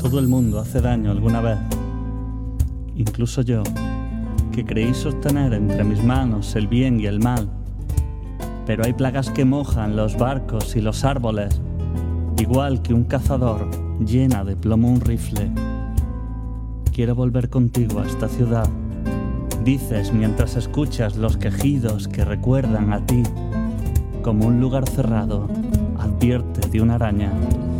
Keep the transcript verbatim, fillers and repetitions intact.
Todo el mundo hace daño alguna vez, incluso yo, que creí sostener entre mis manos el bien y el mal. Pero hay plagas que mojan los barcos y los árboles, igual que un cazador llena de plomo un rifle. Quiero volver contigo a esta ciudad, dices mientras escuchas los quejidos que recuerdan a ti, como un lugar cerrado advierte de una araña.